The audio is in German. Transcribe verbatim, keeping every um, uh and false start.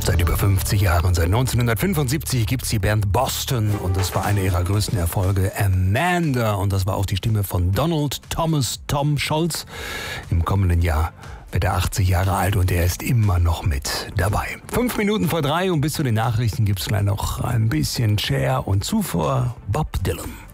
Seit über fünfzig Jahren, seit neunzehnhundertfünfundsiebzig gibt es die Band Boston und das war einer ihrer größten Erfolge, Amanda. Und das war auch die Stimme von Donald Thomas Tom Scholz. Im kommenden Jahr wird er achtzig Jahre alt und er ist immer noch mit dabei. Fünf Minuten vor drei und bis zu den Nachrichten gibt es gleich noch ein bisschen Cher und zuvor Bob Dylan.